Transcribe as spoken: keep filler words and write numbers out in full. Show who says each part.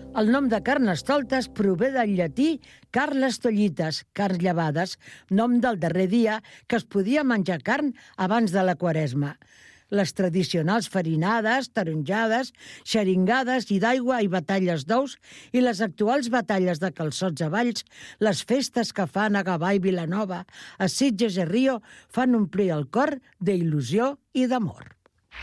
Speaker 1: El nom de Carnestoltes prové del llatí carnestollites, carns llevades, nom del darrer dia que es podia menjar carn abans de la Quaresma. Les tradicionals farinades, taronjades, xeringades i d'aigua i batalles d'ous i les actuals batalles de calçots a Valls, les festes que fan a Gavà i Vilanova, a Sitges i Rio, fan omplir el cor d'il·lusió i d'amor.